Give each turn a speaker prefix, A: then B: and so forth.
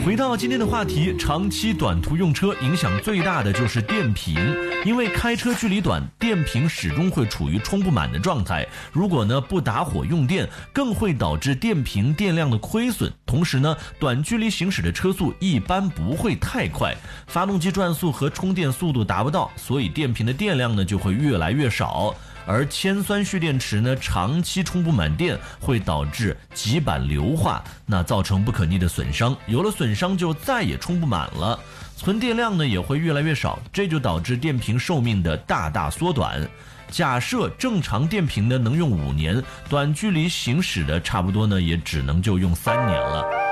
A: 回到今天的话题，长期短途用车影响最大的就是电瓶，因为开车距离短，电瓶始终会处于充不满的状态。如果呢不打火用电，更会导致电瓶电量的亏损。同时呢，短距离行驶的车速一般不会太快，发动机转速和充电速度达不到，所以电瓶的电量呢就会越来越少。而铅酸蓄电池呢，长期充不满电，会导致极板硫化，那造成不可逆的损伤。有了损伤就再也充不满了，存电量呢也会越来越少，这就导致电瓶寿命的大大缩短。假设正常电瓶呢能用5年，短距离行驶的差不多呢也只能就用3年了。